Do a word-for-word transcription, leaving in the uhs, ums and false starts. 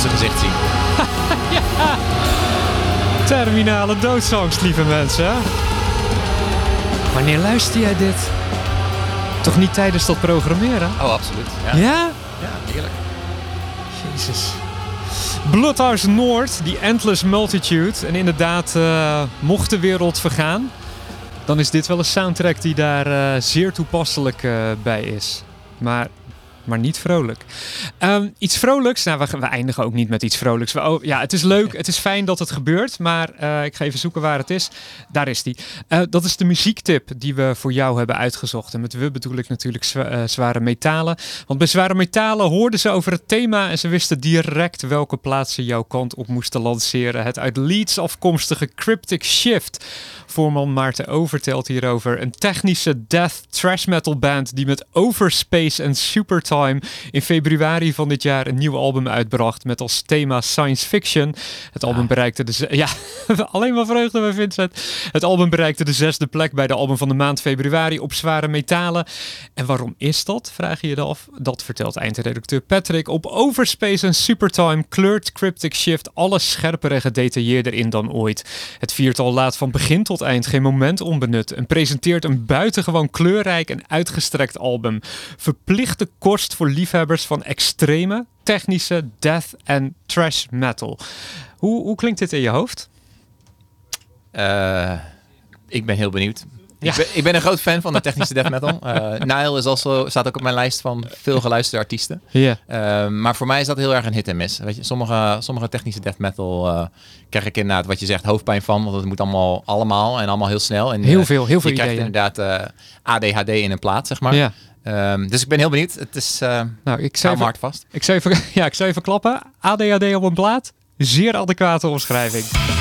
zijn gezicht zien. Ja. Terminale doodsangst, lieve mensen. Wanneer luister jij dit? Toch niet tijdens dat programmeren? Oh, absoluut. Ja? Ja? Ja, heerlijk. Jezus. Bloodhouse Noord, die Endless Multitude. En inderdaad, uh, mocht de wereld vergaan, dan is dit wel een soundtrack die daar uh, zeer toepasselijk uh, bij is. Maar... Maar niet vrolijk. Um, iets vrolijks. Nou, we, we eindigen ook niet met iets vrolijks. We, oh, ja, het is leuk. Het is fijn dat het gebeurt. Maar uh, ik ga even zoeken waar het is. Daar is die. Uh, dat is de muziektip die we voor jou hebben uitgezocht. En met we bedoel ik natuurlijk zwa- uh, zware metalen. Want bij zware metalen hoorden ze over het thema. En ze wisten direct welke plaats ze jouw kant op moesten lanceren. Het uit Leeds afkomstige Cryptic Shift. Voorman Maarten O vertelt hierover. Een technische death trash metal band die met Overspace en Supertime in februari van dit jaar een nieuw album uitbracht met als thema science fiction. Het album ja. bereikte de... Z- ja, alleen maar vreugde bij Vincent. Het album bereikte de zesde plek bij de album van de maand februari op zware metalen. En waarom is dat, vraag je je af? Dat vertelt eindredacteur Patrick. Op Overspace en Supertime kleurt Cryptic Shift alles scherper en gedetailleerder in dan ooit. Het viertal laat van begin tot eind geen moment onbenut en presenteert een buitengewoon kleurrijk en uitgestrekt album. Verplichte kost voor liefhebbers van extreme, technische, death en trash metal. Hoe, hoe klinkt dit in je hoofd? Uh, ik ben heel benieuwd. Ja. Ik, ben, ik ben een groot fan van de technische death metal. Uh, Nile is also, staat ook op mijn lijst van veel geluisterde artiesten. Yeah. Uh, maar voor mij is dat heel erg een hit en miss. Weet je, sommige, sommige technische death metal uh, krijg ik inderdaad, wat je zegt, hoofdpijn van. Want het moet allemaal allemaal en allemaal heel snel. En, heel uh, veel, heel veel je ideeën. krijgt inderdaad uh, A D H D in een plaat, zeg maar. Ja. Um, dus ik ben heel benieuwd. Het is uh, nou, ik zou even, hard vast. Ik zou even, ja, ik zou even klappen. A D H D op een plaat. Zeer adequate omschrijving.